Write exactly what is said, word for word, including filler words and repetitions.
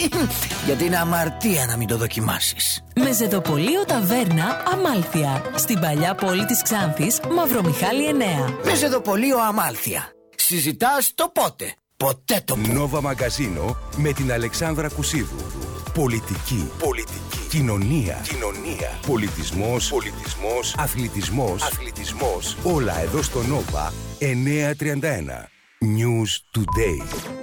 Γιατί είναι αμαρτία να μην το δοκιμάσεις. Μεζεδοπολείο Ταβέρνα Αμάλθεια. Στην παλιά πόλη της Ξάνθης, Μαυρομιχάλη εννέα. Μεζεδοπολείο Αμάλθεια. Συζητάς το πότε. Ποτέ το πού. Νόβα Μαγκαζίνο με την Αλεξάνδρα Κουσίδου. Πολιτική. Πολιτική. Κοινωνία. Κοινωνία. Πολιτισμός. Πολιτισμός. Αθλητισμός. Αθλητισμός. Όλα εδώ στο Νόβα εννιακόσια τριάντα ένα. News Today.